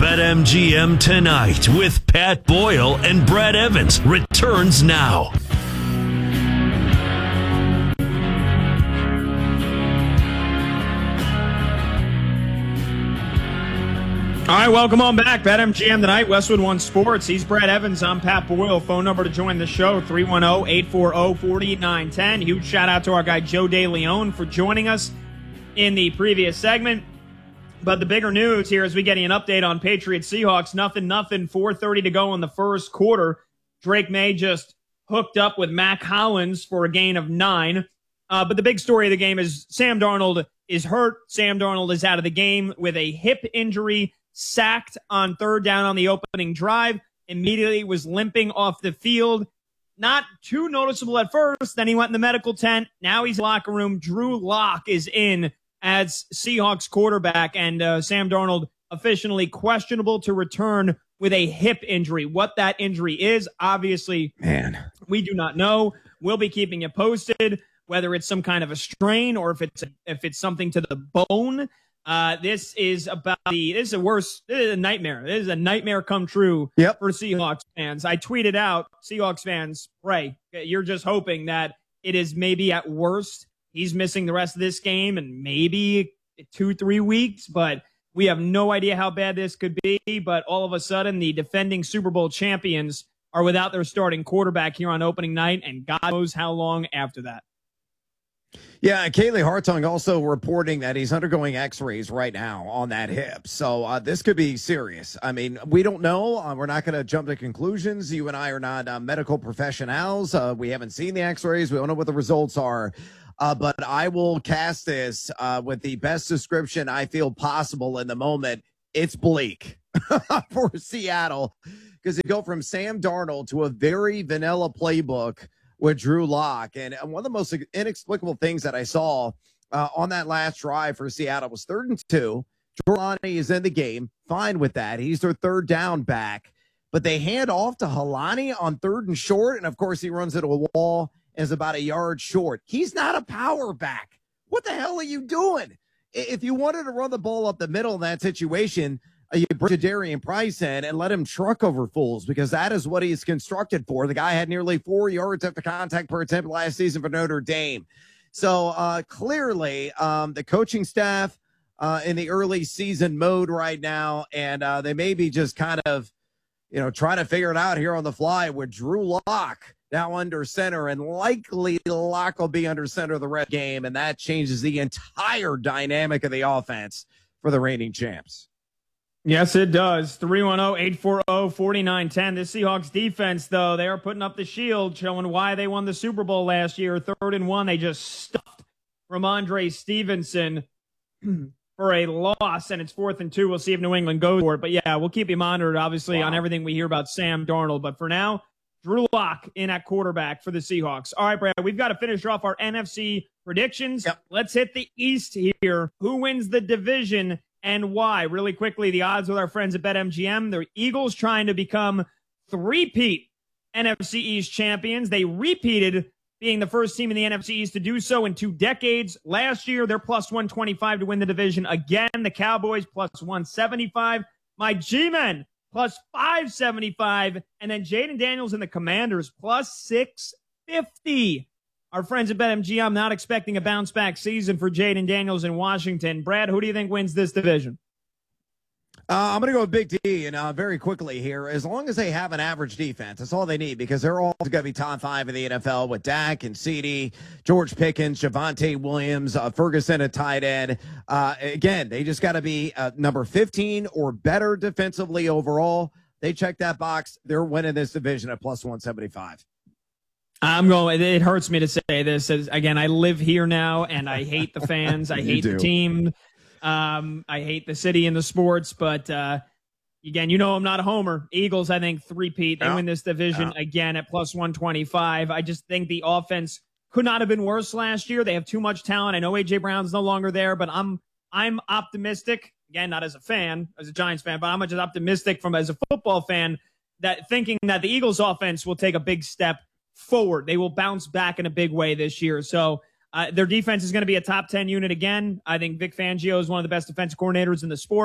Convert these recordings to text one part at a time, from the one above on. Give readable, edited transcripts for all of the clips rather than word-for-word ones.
BetMGM Tonight with Pat Boyle and Brad Evans returns now. All right, welcome on back. BetMGM Tonight, Westwood One Sports. He's Brad Evans. I'm Pat Boyle. Phone number to join the show, 310-840-4910. Huge shout out to our guy Joe DeLeon for joining us in the previous segment. But the bigger news here is we getting an update on Patriots Seahawks. Nothing, 4:30 to go in the first quarter. Drake May just hooked up with Mac Hollins for a gain of 9. But the big story of the game is Sam Darnold is hurt. Sam Darnold is out of the game with a hip injury. Sacked on third down on the opening drive, immediately was limping off the field. Not too noticeable at first. Then he went in the medical tent. Now he's in the locker room. Drew Lock is in as Seahawks quarterback, and Sam Darnold officially questionable to return with a hip injury. What that injury is, obviously, we do not know. We'll be keeping you posted, whether it's some kind of a strain or if it's something to the bone. This is a nightmare. This is a nightmare come true for Seahawks fans. I tweeted out, Seahawks fans, pray. You're just hoping that it is maybe at worst he's missing the rest of this game and maybe 2-3 weeks, but we have no idea how bad this could be. But all of a sudden, the defending Super Bowl champions are without their starting quarterback here on opening night, and God knows how long after that. Yeah, and Kaylee Hartung also reporting that he's undergoing x-rays right now on that hip. So this could be serious. I mean, we don't know. We're not going to jump to conclusions. You and I are not medical professionals. We haven't seen the x-rays. We don't know what the results are. But I will cast this with the best description I feel possible in the moment. It's bleak for Seattle because they go from Sam Darnold to a very vanilla playbook with Drew Lock. And one of the most inexplicable things that I saw on that last drive for Seattle was 3rd and 2. Jordan is in the game. Fine with that. He's their third down back. But they hand off to Halani on 3rd and short. And, of course, he runs into a wall and is about a yard short. He's not a power back. What the hell are you doing? If you wanted to run the ball up the middle in that situation, you bring Darian Price in and let him truck over fools because that is what he's constructed for. The guy had nearly 4 yards after contact per attempt last season for Notre Dame. So clearly the coaching staff in the early season mode right now, and they may be just kind of, trying to figure it out here on the fly with Drew Lock now under center, and likely Lock will be under center the rest of the game, and that changes the entire dynamic of the offense for the reigning champs. Yes, it does. 310-840-4910. This Seahawks defense, though, they are putting up the shield, showing why they won the Super Bowl last year. 3rd and 1, they just stuffed Ramondre Stevenson for a loss, and it's 4th and 2. We'll see if New England goes for it. But, yeah, we'll keep you monitored, obviously, on everything we hear about Sam Darnold. But for now, Drew Lock in at quarterback for the Seahawks. All right, Brad, we've got to finish off our NFC predictions. Yep. Let's hit the East here. Who wins the division and why? Really quickly, the odds with our friends at BetMGM. The Eagles trying to become three-peat NFC East champions. They repeated being the first team in the NFC East to do so in 2 decades. Last year, they're plus 125 to win the division again. The Cowboys plus 175. My G-Men plus 575. And then Jaden Daniels and the Commanders plus 650. Our friends at BetMGM not expecting a bounce-back season for Jaden Daniels in Washington. Brad, who do you think wins this division? I'm going to go with Big D, and very quickly here, as long as they have an average defense, that's all they need, because they're all going to be top 5 in the NFL with Dak and CeeDee, George Pickens, Javonte Williams, Ferguson at tight end. Again, they just got to be number 15 or better defensively overall. They check that box. They're winning this division at plus 175. It hurts me to say this. Again, I live here now, and I hate the fans. I hate the team. I hate the city and the sports, but again, I'm not a homer. Eagles, I think, three-peat. They win this division again at plus 125. I just think the offense could not have been worse last year. They have too much talent. I know A.J. Brown's no longer there, but I'm optimistic. Again, not as a fan, as a Giants fan, but I'm just optimistic as a football fan, that thinking that the Eagles offense will take a big step forward. They will bounce back in a big way this year. So their defense is going to be a top 10 unit again. I think Vic Fangio is one of the best defensive coordinators in the sport.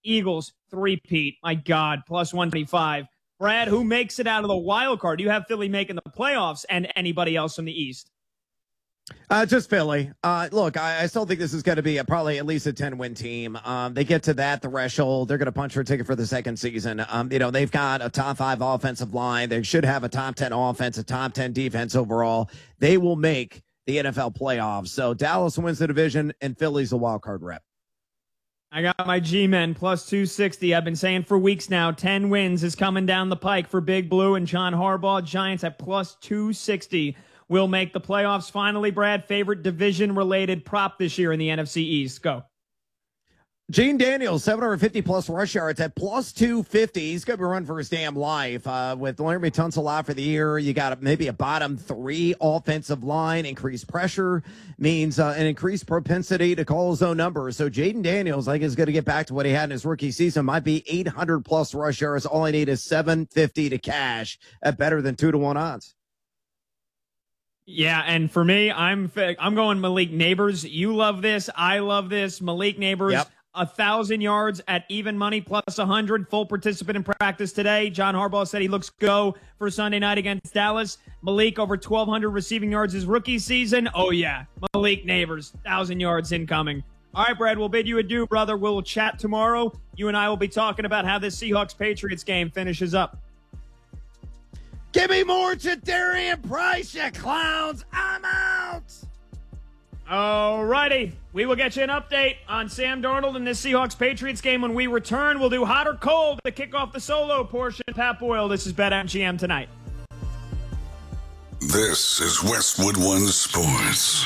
Eagles, three-peat. My God, plus 125. Brad, who makes it out of the wild card? Do you have Philly making the playoffs and anybody else from the East? Just Philly. Look, I still think this is going to be probably at least a 10-win team. They get to that threshold. They're going to punch for a ticket for the second season. They've got a top 5 offensive line. They should have a top 10 offense, a top 10 defense overall. They will make the NFL playoffs. So Dallas wins the division, and Philly's the wild card rep. I got my G-Men plus 260. I've been saying for weeks now, 10 wins is coming down the pike for Big Blue and John Harbaugh. Giants at plus 260 will make the playoffs. Finally, Brad, favorite division-related prop this year in the NFC East. Go. Gene Daniels, 750-plus rush yards at plus 250. He's going to be running for his damn life. With Laremy Tunsil out for the year, you got maybe a bottom 3 offensive line. Increased pressure means an increased propensity to call his own numbers. So Jaden Daniels, I think, is going to get back to what he had in his rookie season. Might be 800-plus rush yards. All I need is 750 to cash at better than 2-to-1 odds. Yeah, and for me, I'm going Malik Neighbors. You love this. I love this. Malik Neighbors. Yep. 1,000 yards at even money plus 100. Full participant in practice today. John Harbaugh said he looks go for Sunday night against Dallas. Malik over 1,200 receiving yards his rookie season. Oh, yeah. Malik Neighbors, 1,000 yards incoming. All right, Brad, we'll bid you adieu, brother. We'll chat tomorrow. You and I will be talking about how this Seahawks-Patriots game finishes up. Give me more Jadarian Price, you clowns. I'm out. All righty. We will get you an update on Sam Darnold in this Seahawks-Patriots game when we return. We'll do hot or cold to kick off the solo portion. Pat Boyle, this is BetMGM Tonight. This is Westwood One Sports.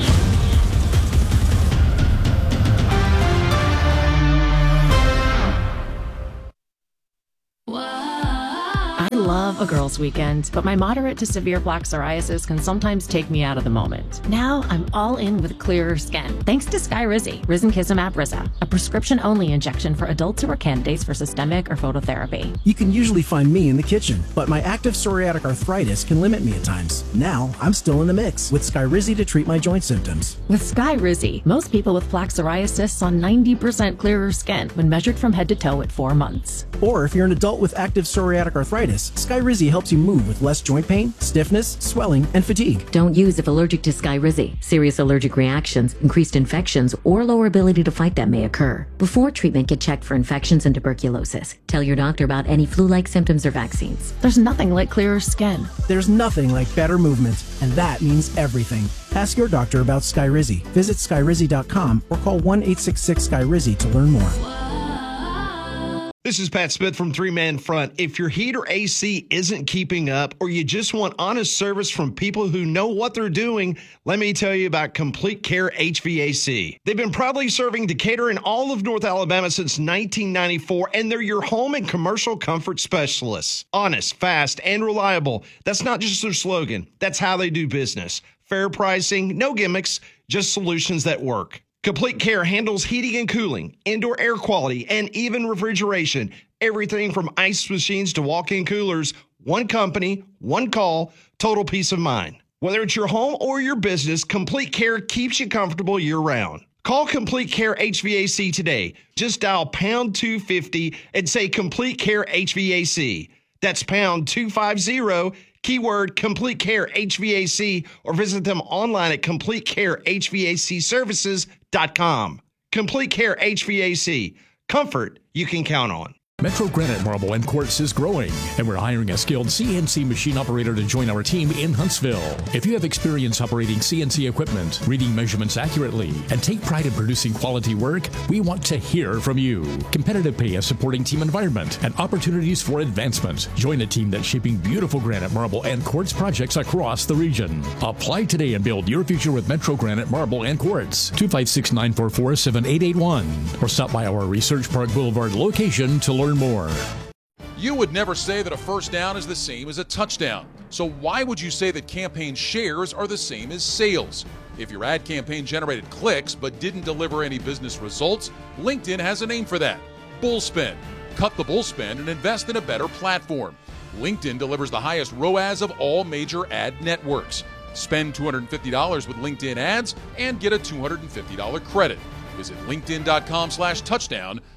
I love a girls' weekend, but my moderate to severe plaque psoriasis can sometimes take me out of the moment. Now I'm all in with clearer skin, thanks to Skyrizi, Risankizumab Riza, a prescription-only injection for adults who are candidates for systemic or phototherapy. You can usually find me in the kitchen, but my active psoriatic arthritis can limit me at times. Now I'm still in the mix with Skyrizi to treat my joint symptoms. With Skyrizi, most people with plaque psoriasis saw 90% clearer skin when measured from head to toe at 4 months. Or if you're an adult with active psoriatic arthritis, Skyrizi helps you move with less joint pain, stiffness, swelling, and fatigue. Don't use if allergic to Skyrizi. Serious allergic reactions, increased infections, or lower ability to fight them may occur. Before treatment, get checked for infections and tuberculosis. Tell your doctor about any flu-like symptoms or vaccines. There's nothing like clearer skin. There's nothing like better movement, and that means everything. Ask your doctor about Skyrizi. Visit Skyrizi.com or call 1-866-SKYRIZI to learn more. This is Pat Smith from Three Man Front. If your heat or AC isn't keeping up, or you just want honest service from people who know what they're doing, let me tell you about Complete Care HVAC. They've been proudly serving Decatur and all of North Alabama since 1994, and they're your home and commercial comfort specialists. Honest, fast, and reliable. That's not just their slogan. That's how they do business. Fair pricing, no gimmicks, just solutions that work. Complete Care handles heating and cooling, indoor air quality, and even refrigeration. Everything from ice machines to walk-in coolers. One company, one call, total peace of mind. Whether it's your home or your business, Complete Care keeps you comfortable year-round. Call Complete Care HVAC today. Just dial pound 250 and say Complete Care HVAC. That's pound 250, keyword Complete Care HVAC, or visit them online at CompleteCareHVACServices.com. Complete Care HVAC. Comfort you can count on. Metro Granite Marble and Quartz is growing, and we're hiring a skilled CNC machine operator to join our team in Huntsville. If you have experience operating CNC equipment, reading measurements accurately, and take pride in producing quality work, we want to hear from you. Competitive pay, a supporting team environment, and opportunities for advancement. Join a team that's shaping beautiful granite, marble, and quartz projects across the region. Apply today and build your future with Metro Granite Marble and Quartz. 256-944-7881, or stop by our Research Park Boulevard location to learn more. You would never say that a first down is the same as a touchdown. So why would you say that campaign shares are the same as sales? If your ad campaign generated clicks but didn't deliver any business results, LinkedIn has a name for that: bullspend. Cut the bullspend and invest in a better platform. LinkedIn delivers the highest ROAS of all major ad networks. Spend $250 with LinkedIn ads and get a $250 credit. Visit linkedin.com/touchdown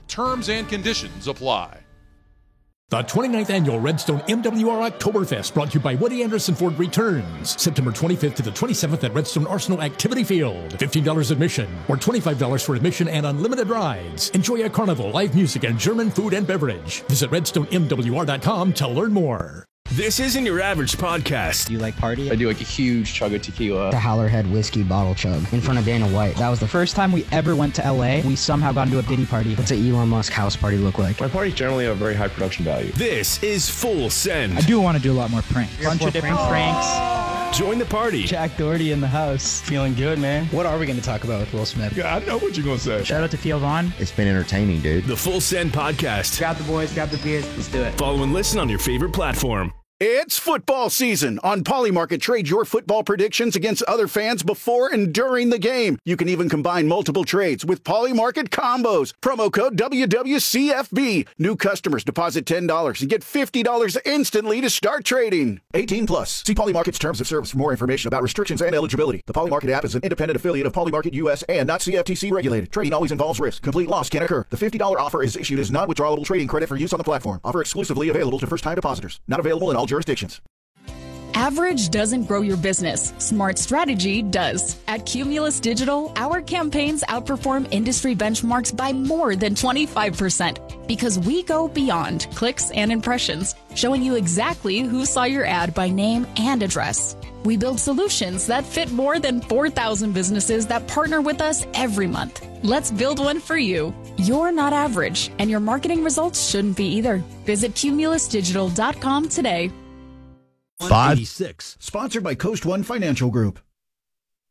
Terms and conditions apply. The 29th Annual Redstone MWR Oktoberfest, brought to you by Woody Anderson Ford, returns September 25th to the 27th at Redstone Arsenal Activity Field. $15 admission or $25 for admission and unlimited rides. Enjoy a carnival, live music, and German food and beverage. Visit redstonemwr.com to learn more. This isn't your average podcast. Do you like party? I do like a huge chug of tequila. The Howlerhead whiskey bottle chug in front of Dana White. That was the first time we ever went to LA. We somehow got into a Diddy party. What's an Elon Musk house party look like? My parties generally have very high production value. This is Full Send. I do want to do a lot more pranks. Bunch of different pranks. Join the party. Jack Doherty in the house. Feeling good, man. What are we going to talk about with Will Smith? Yeah, I know what you're going to say. Shout out to Theo Vaughn. It's been entertaining, dude. The Full Send Podcast. Grab the boys, grab the beers. Let's do it. Follow and listen on your favorite platform. It's football season. On Polymarket, trade your football predictions against other fans before and during the game. You can even combine multiple trades with Polymarket combos. Promo code WWCFB. New customers deposit $10 and get $50 instantly to start trading. 18 plus. See Polymarket's terms of service for more information about restrictions and eligibility. The Polymarket app is an independent affiliate of Polymarket US and not CFTC regulated. Trading always involves risk. Complete loss can occur. The $50 offer is issued as non-withdrawable trading credit for use on the platform. Offer exclusively available to first-time depositors. Not available in all jurisdictions. Average doesn't grow your business. Smart strategy does. At Cumulus Digital, our campaigns outperform industry benchmarks by more than 25% because we go beyond clicks and impressions, showing you exactly who saw your ad by name and address. We build solutions that fit more than 4,000 businesses that partner with us every month. Let's build one for you. You're not average, and your marketing results shouldn't be either. Visit cumulusdigital.com today. 586. Sponsored by Coast One Financial Group.